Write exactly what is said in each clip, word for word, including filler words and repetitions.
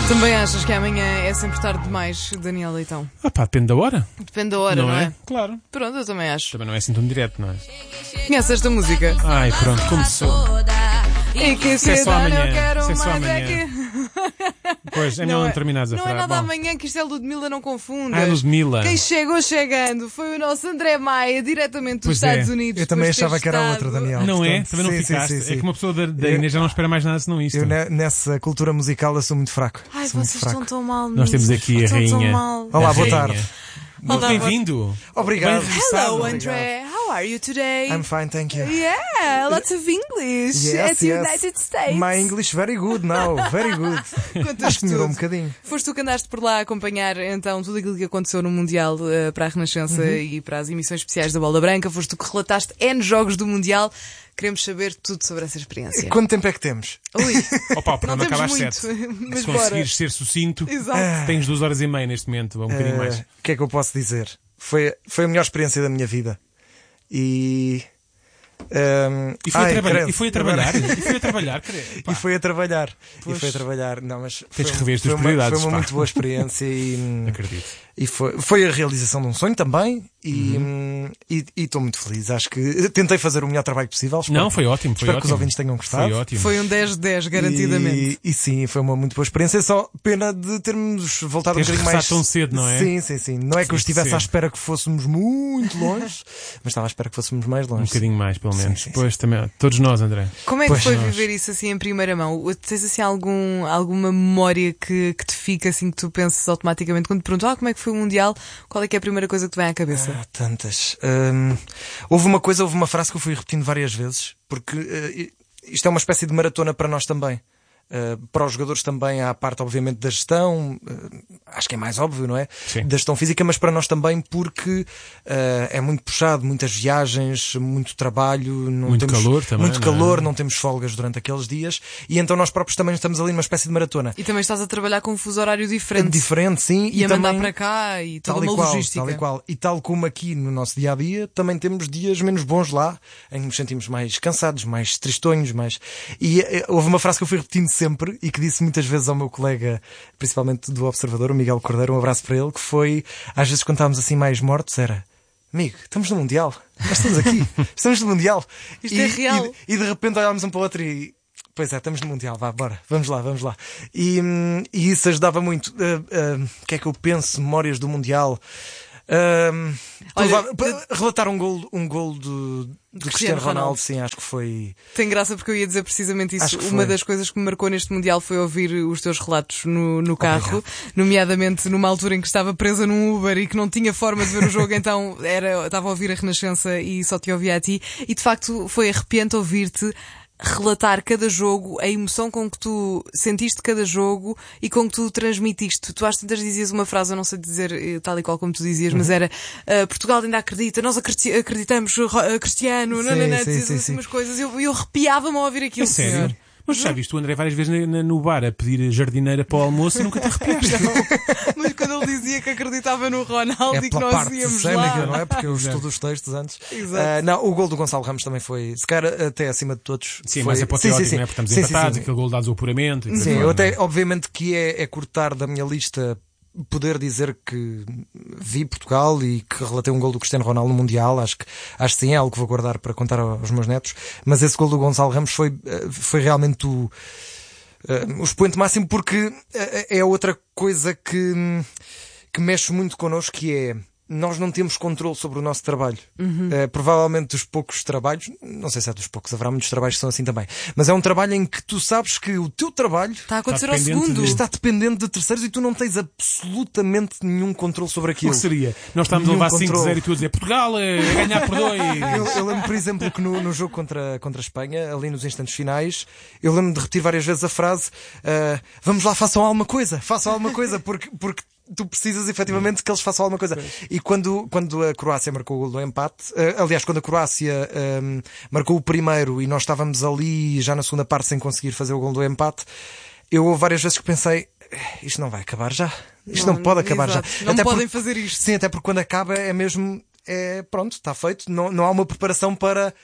Também achas que amanhã é sempre tarde demais, Daniel Leitão? Ah pá, depende da hora. Depende da hora, não, não é? é? Claro. Pronto, eu também acho. Também não é assim tão direto, não é? Conheces esta música? Ai, pronto, começou. E que Isso é só cidade eu amanhã. quero Isso é só mais é amanhã. que... Pois, é melhor não terminares a Não frase. é nada Bom. amanhã, que isto é Ludmilla, não confundas. Ah, Ludmilla. Quem chegou chegando foi o nosso André Maia, diretamente dos Pois é. Estados Unidos. Eu também depois de ter achava que era estado- outra, Daniel. Não é? Portanto, Também não sim, sim, ficaste? sim, sim. É que uma pessoa da, da Eu- Inês já não espera mais nada senão isto. Eu ne- nessa cultura musical eu sou muito fraco. Ai, sou muito vocês fraco. estão tão mal. Nós temos nisso. aqui a Estão tão rainha. mal. Olá, A boa rainha. tarde. Muito Olá, bem-vindo. Obrigado. Bem regressado. Hello, Obrigado. André. How are you today? I'm fine, thank you. Yeah, lots of English Yes, at the yes. United States. My English very good now, very good. Contas Acho que melhorou um tudo. bocadinho. Foste tu que andaste por lá a acompanhar então tudo aquilo que aconteceu no Mundial eh, para a Renascença e para as emissões especiais da Bola Branca. Foste tu que relataste N jogos do Mundial. Queremos saber tudo sobre essa experiência. Quanto tempo é que temos? Ui, Opa, o programa não acaba às temos sete. muito, mas Se bora. conseguires ser sucinto, Exato. tens duas horas e meia neste momento, ou um bocadinho Eh, mais. O que é que eu posso dizer? Foi, foi a melhor experiência da minha vida. E. ehm, E foi, a ai, trabalhar, credo. e foi a trabalhar. E foi a trabalhar. credo. Pá. E foi a trabalhar. Pois. E foi a trabalbar. Não, mas Tens foi, que rever as tuas foi uma, prioridades, foi uma pá. muito boa experiência e, hum, Acredito. e foi, foi a realização de um sonho também. E Uhum. hum, e e estou muito feliz. Acho que tentei fazer o melhor trabalho possível. Espero, Não, foi ótimo. Foi espero ótimo. que os ouvintes tenham gostado. Foi ótimo. Foi um dez de dez, garantidamente. E, e sim, foi uma muito boa experiência. Só pena de termos voltado Teres um bocadinho mais. regressado tão cedo, não é? Sim, sim, sim. Não é que eu Sim, estivesse cedo. à espera que fôssemos muito longe, mas estava à espera que fôssemos mais longe. Um bocadinho mais, pelo Sim, menos. sim, sim. Pois também. Todos nós, André. Como é que Pois foi nós. viver isso assim em primeira mão? Tens assim algum, alguma memória que, que te fica assim que tu pensas automaticamente quando te perguntam ah, como é que foi o Mundial? Qual é que é a primeira coisa que te vem à cabeça? Ah, tantas. Hum, houve uma coisa, houve uma frase que eu fui repetindo várias vezes, porque eh, isto é uma espécie de maratona para nós também. Uh, para os jogadores também há a parte, obviamente, da gestão, uh, acho que é mais óbvio, não é? Sim. Da gestão física, mas para nós também porque uh, é muito puxado, muitas viagens, muito trabalho, não Muito temos, calor também, muito não é? calor, não temos folgas durante aqueles dias, e então nós próprios também estamos ali numa espécie de maratona. E também estás a trabalhar com um fuso horário diferente. Diferente, sim, E a também, mandar para cá e toda tal e uma qual, logística. tal e qual. E tal como aqui no nosso dia a dia, também temos dias menos bons lá, em que nos sentimos mais cansados, mais tristonhos, mais. E eh, houve uma frase que eu fui repetindo sempre e que disse muitas vezes ao meu colega, principalmente do Observador, o Miguel Cordeiro, um abraço para ele, que foi, às vezes quando estávamos assim mais mortos, era: amigo, estamos no Mundial, nós estamos aqui, estamos no Mundial. Isto e, é real. E, e de repente olhámos um para o outro e. Pois é, estamos no Mundial, vá, bora, vamos lá, vamos lá. E, hum, e isso ajudava muito. Uh, uh, O que é que eu penso? Memórias do Mundial. Um, Olha, prova- pa- relatar um gol, um gol do, do Cristiano Cristiano Ronaldo, Ronaldo. sim, acho que foi. Tem graça porque eu ia dizer precisamente isso. Acho que Uma foi. das coisas que me marcou neste Mundial foi ouvir os teus relatos no, no carro, nomeadamente numa altura em que estava presa num Uber e que não tinha forma de ver o jogo, então era, estava a ouvir a Renascença e só te ouvia a ti. E de facto foi arrepiante ouvir-te relatar cada jogo, a emoção com que tu sentiste cada jogo e com que tu transmitiste. Tu às tantas dizias uma frase, eu não sei dizer eh, tal e qual como tu dizias, mas era ah, Portugal ainda acredita, nós acrediti- acreditamos, Ro- ah, Cristiano, Sim, não, não, não, sim, dizias sim, assim sim. umas coisas. Eu, eu arrepiava-me ao ouvir aquilo. É sério? senhor. Mas já viste o André várias vezes na- na- no bar a pedir jardineira para o almoço e nunca te arrepiaste. Mas quando ele dizia que acreditava no Ronaldo É e que pela nós parte íamos cénica, lá. não é? Porque eu Exato. estudo os textos antes. Exato. Ah, não, o gol do Gonçalo Ramos também foi, se calhar até acima de todos. Sim, foi... mas é apoteótico, não é? Porque estamos Sim, sim, empatados, sim. aquele gol dá desapuramento. e por aí Sim, fora, eu não até, é? obviamente que é, é cortar da minha lista poder dizer que vi Portugal e que relatei um gol do Cristiano Ronaldo no Mundial. Acho que, acho que sim, é algo que vou guardar para contar aos meus netos. Mas esse gol do Gonçalo Ramos foi, eh, foi realmente o, eh, o expoente máximo, porque eh, é outra coisa que, que mexe muito connosco, que é: nós não temos controle sobre o nosso trabalho. Uh, provavelmente dos poucos trabalhos, não sei se é dos poucos, haverá muitos trabalhos que são assim também, mas é um trabalho em que tu sabes que o teu trabalho Está a acontecer ao dependente segundo. de- está dependente de terceiros e tu não tens absolutamente nenhum controle sobre O aquilo. que seria? Nós estávamos a Nenhum levar cinco a controle. zero e tu a dizer Portugal é ganhar por dois. Eu, eu lembro, por exemplo, que no, no jogo contra, contra a Espanha, ali nos instantes finais, eu lembro de repetir várias vezes a frase: uh, vamos lá, façam alguma coisa, façam alguma coisa, porque, porque tu precisas efetivamente que eles façam alguma coisa. E quando, quando a Croácia marcou o gol do empate, uh, aliás, quando a Croácia um, marcou o primeiro e nós estávamos ali já na segunda parte sem conseguir fazer o gol do empate, eu houve várias vezes que pensei: isto não vai acabar já. Isto não, Não, pode acabar exato. já. Não Até podem porque- fazer isto. Sim, até porque quando acaba é mesmo, é, pronto, está feito. Não, não há uma preparação para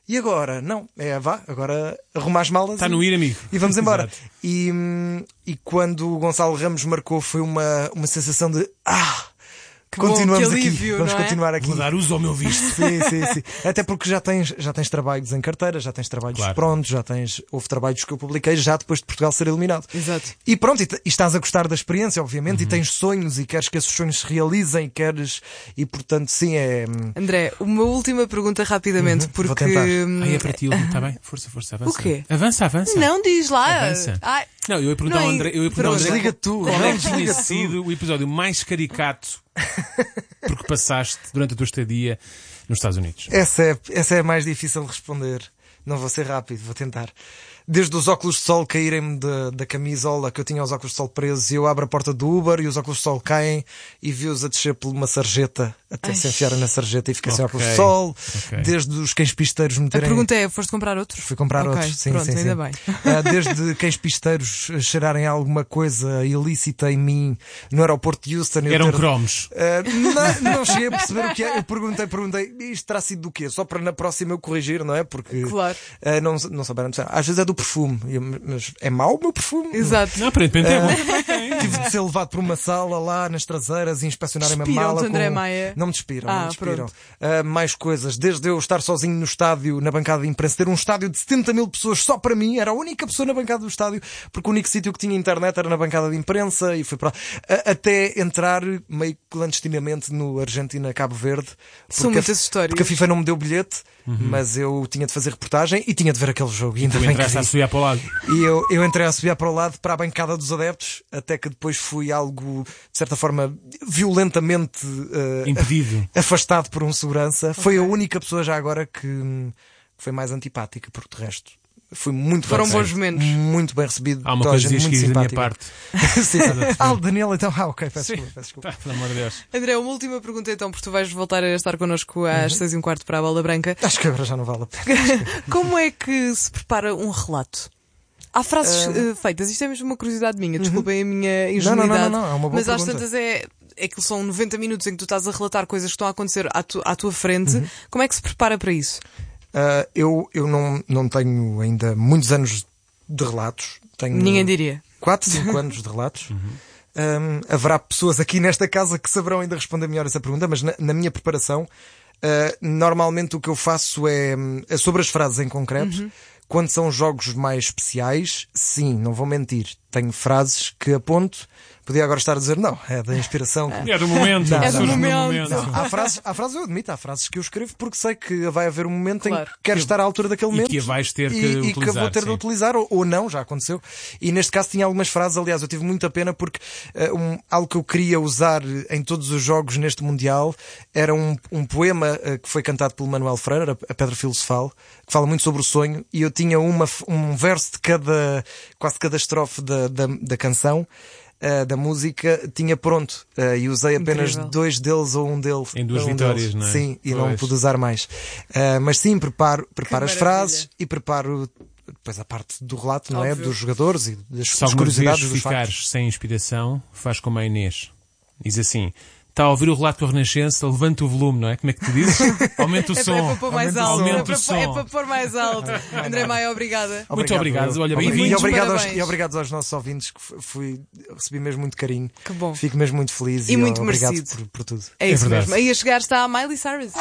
E agora? Não, é vá, agora arruma as malas. Está e, no ir, amigo. E vamos embora. Exato. E, e quando o Gonçalo Ramos marcou, foi uma, uma sensação de ah! Que Continuamos bom, que alívio, aqui, vamos não é? continuar aqui. Vou dar uso ao meu visto. Sim, sim, sim. Até porque já tens, já tens trabalhos em carteira, já tens trabalhos Claro. prontos, já tens. Houve trabalhos que eu publiquei já depois de Portugal ser eliminado. Exato. E pronto, e, t- e estás a gostar da experiência, obviamente, Uhum. e tens sonhos e queres que esses sonhos se realizem, e queres. E portanto, sim, é. André, uma última pergunta rapidamente, Uhum, vou porque. tentar. hum, Aí é para ti, está bem? Força, força, avança. O quê? Avança, avança. Não, diz lá. Avança. Ai, Não, eu ia perguntar Não, ao e- André, eu ia perguntar ao Pronto, André desliga tu. qual é Não, que tinha desliga tu. sido o episódio mais caricato porque passaste durante a tua estadia nos Estados Unidos. Essa é, essa é a mais difícil de responder. Não vou ser rápido, vou tentar. Desde os óculos de sol caírem-me da, da camisola, que eu tinha os óculos de sol presos, e eu abro a porta do Uber e os óculos de sol caem e vi-os a descer por uma sarjeta, até Ai. se enfiarem na sarjeta e fiquei sem Ok, óculos de sol. ok. Desde os cães pisteiros me a terem... pergunta é: foste comprar outros? Fui comprar Ok, outros, sim, pronto, sim, ainda sim. bem. Ah, desde cães pisteiros cheirarem alguma coisa ilícita em mim no aeroporto de Houston. eu Eram ter- cromos. Ah, não, não cheguei a perceber o que é. Eu perguntei, perguntei, isto terá sido do quê? Só para na próxima eu corrigir, não é? Porque Claro. ah, não, não souberam dizer. Às vezes é do perfume. E eu, mas é mau o meu perfume? Exato. Não, aparentemente é bom. Tive de ser levado para uma sala lá nas traseiras e inspecionarem a Despiram-te, mala. André com... Maia. Não me despiram, Ah, não me despiram. pronto. Ah, mais coisas. Desde eu estar sozinho no estádio, na bancada de imprensa, ter um estádio de setenta mil pessoas só para mim, era a única pessoa na bancada do estádio, porque o único sítio que tinha internet era na bancada de imprensa e fui para lá. A- até entrar meio clandestinamente no Argentina-Cabo Verde. São porque a- muitas histórias. Porque a FIFA não me deu bilhete, mas eu tinha de fazer reportagem e tinha de ver aquele jogo. E ainda Tu bem que entraste a vi. subir para o lado. E eu, eu entrei a subir para o lado, para a bancada dos adeptos, até que depois fui algo, de certa forma, violentamente eh, Impedido. afastado por um segurança. Foi a única pessoa já agora que, que foi mais antipática, porque de resto fui muito Foram bem bons recebido. momentos. Muito bem recebido. Há uma toda a coisa que gente diz que muito diz da minha simpática. parte. Sim. Ah, o Daniel, então. Ah, ok, peço desculpa. Peço desculpa. Pá, pelo amor de Deus. André, uma última pergunta então, porque tu vais voltar a estar connosco às seis e um quarto para a Bola Branca. Acho que agora já não vale a pena. Como é que se prepara um relato? Há frases eh, feitas, isto é mesmo uma curiosidade minha, desculpem a minha Não, ingenuidade. não, não, não, é uma boa mas às pergunta. tantas é. É que são noventa minutos em que tu estás a relatar coisas que estão a acontecer à, tu, à tua frente. Como é que se prepara para isso? Ah, eu eu não, não tenho ainda muitos anos de relatos. Tenho Ninguém diria. quatro, cinco anos de relatos. Um, haverá pessoas aqui nesta casa que saberão ainda responder melhor essa pergunta, mas na, na minha preparação, uh, normalmente o que eu faço é, é sobre as frases em concreto. Quando são jogos mais especiais, sim, não vou mentir. Tenho frases que aponto. Podia agora estar a dizer, não, é da inspiração. que- É do momento. Não, É do surge no momento. Não, há frases, há frases, eu admito, há frases que eu escrevo porque sei que vai haver um momento em Claro. que quero estar à altura daquele E momento. que a vais ter que e, e que utilizar, vou ter sim. de utilizar, ou, ou não, já aconteceu. E neste caso tinha algumas frases, aliás, eu tive muita pena porque uh, um, algo que eu queria usar em todos os jogos neste Mundial era um, um poema uh, que foi cantado pelo Manuel Freire, a Pedra Filosofal, que fala muito sobre o sonho, e eu tinha uma, um verso de cada, quase cada estrofe da, da, da canção. Uh, da música tinha pronto uh, e usei apenas Incrível. dois deles ou um deles. Em duas um vitórias, deles. não é? Sim, e não Pois. pude usar mais. Uh, mas sim, preparo, preparo as maravilha. frases e preparo depois a parte do relato, não é? Óbvio. Dos jogadores e das, Se das alguma vez curiosidades dos factos. ficares sem inspiração, faz como a Inês. Diz assim: está a ouvir o relato da Renascença, levanta o volume, não é? Como é que tu dizes? Aumenta o É som. para, é para pôr mais Aumenta o alto. som. É Aumenta para, o som. é para pôr mais alto. André Maia, obrigada. Muito obrigado. Olha, Obrigado. bem-vindos. E obrigado, aos, Parabéns. e obrigado aos nossos ouvintes que f- fui, recebi mesmo muito carinho. Que bom. Fico mesmo muito feliz E muito obrigado merecido. por, por tudo. É isso verdade. mesmo. Aí a chegar está a Miley Cyrus.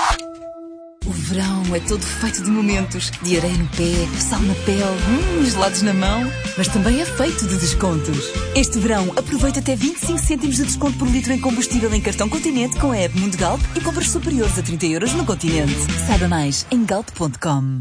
O verão é todo feito de momentos, de areia no pé, sal na pele, hum, gelados na mão, mas também é feito de descontos. Este verão, aproveita até vinte e cinco cêntimos de desconto por litro em combustível em cartão Continente com a app Mundo Galp e compras superiores a trinta euros no Continente. Saiba mais em galp ponto com.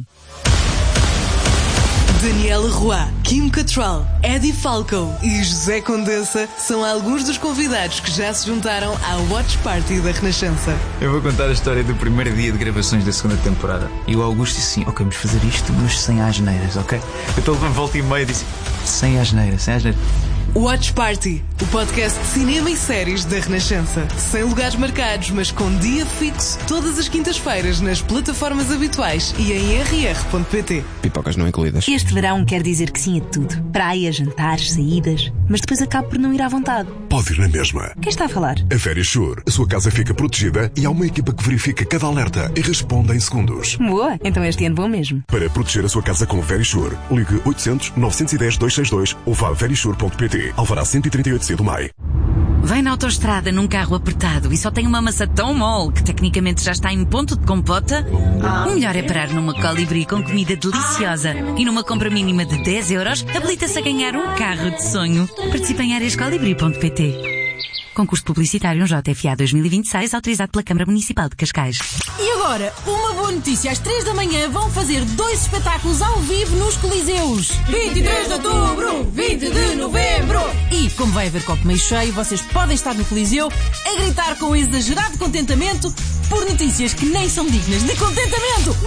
Daniela Roy, Kim Cattrall, Eddie Falco e José Condessa são alguns dos convidados que já se juntaram à Watch Party da Renascença. Eu vou contar a história do primeiro dia de gravações da segunda temporada. E o Augusto disse assim: ok, vamos fazer isto, mas sem asneiras, ok? Então ele volta e meia disse: sem asneiras, sem asneiras. Watch Party, o podcast de cinema e séries da Renascença. Sem lugares marcados, mas com dia fixo, todas as quintas-feiras nas plataformas habituais e em r r ponto p t. Pipocas não incluídas. Este verão quer dizer que sim a tudo. Praia, jantares, saídas, mas depois acabo por não ir à vontade. Pode ir na mesma. Quem está a falar? A Verisure. A sua casa fica protegida e há uma equipa que verifica cada alerta e responde em segundos. Boa, então este ano vou mesmo. Para proteger a sua casa com Verisure, ligue oitocentos, novecentos e dez, duzentos e sessenta e dois ou vá a verisure ponto p t. Alvará cento e trinta e oito C do M A I. Vai na autoestrada num carro apertado e só tem uma massa tão mole que tecnicamente já está em ponto de compota? O melhor é parar numa Colibri com comida deliciosa e numa compra mínima de dez euros habilita-se a ganhar um carro de sonho. Participe em áreas colibri ponto p t. Concurso publicitário J F A dois mil e vinte e seis, autorizado pela Câmara Municipal de Cascais. E agora, uma boa notícia. Às três da manhã vão fazer dois espetáculos ao vivo nos Coliseus. vinte e três de outubro, vinte de novembro. E, como vai haver copo meio cheio, vocês podem estar no Coliseu a gritar com exagerado contentamento por notícias que nem são dignas de contentamento.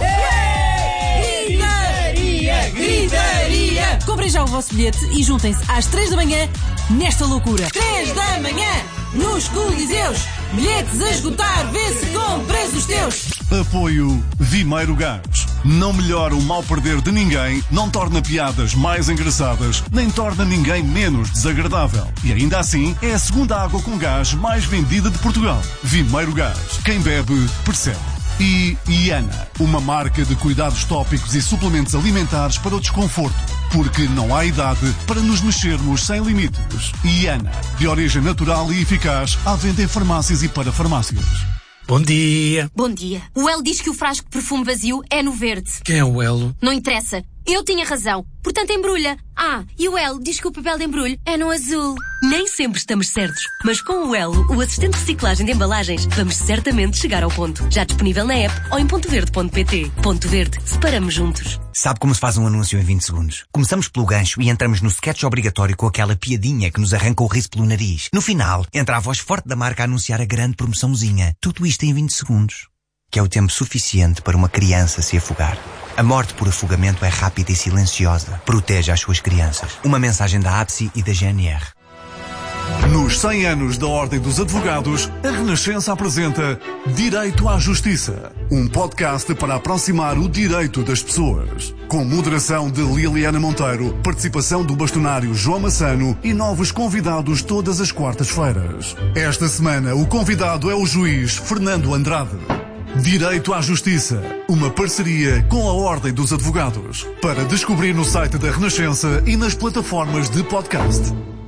Gritaria, gritaria. Comprem já o vosso bilhete e juntem-se às três da manhã nesta loucura. três da manhã, nos Coliseus. Bilhetes a esgotar, vê se compras os teus. Apoio Vimeiro Gás. Não melhora o mal perder de ninguém, não torna piadas mais engraçadas, nem torna ninguém menos desagradável. E ainda assim, é a segunda água com gás mais vendida de Portugal. Vimeiro Gás. Quem bebe, percebe. E Iana, uma marca de cuidados tópicos e suplementos alimentares para o desconforto. Porque não há idade para nos mexermos sem limites. Iana, de origem natural e eficaz, à venda em farmácias e para farmácias. Bom dia. Bom dia. O Elo diz que o frasco de perfume vazio é no verde. Quem é o Elo? Não interessa. Eu tinha razão. Portanto, embrulha. Ah, e o Elo diz que o papel de embrulho é no azul. Nem sempre estamos certos, mas com o Elo, o assistente de reciclagem de embalagens, vamos certamente chegar ao ponto. Já disponível na app ou em ponto verde ponto p t. Ponto Verde. Separamos juntos. Sabe como se faz um anúncio em vinte segundos? Começamos pelo gancho e entramos no sketch obrigatório com aquela piadinha que nos arranca o riso pelo nariz. No final, entra a voz forte da marca a anunciar a grande promoçãozinha. Tudo isto em vinte segundos. Que é o tempo suficiente para uma criança se afogar. A morte por afogamento é rápida e silenciosa. Proteja as suas crianças. Uma mensagem da A B S I e da G N R. Nos cem anos da Ordem dos Advogados, a Renascença apresenta Direito à Justiça, um podcast para aproximar o direito das pessoas. Com moderação de Liliana Monteiro, participação do bastonário João Massano e novos convidados todas as quartas-feiras. Esta semana, o convidado é o juiz Fernando Andrade. Direito à Justiça, uma parceria com a Ordem dos Advogados. Para descobrir no site da Renascença e nas plataformas de podcast.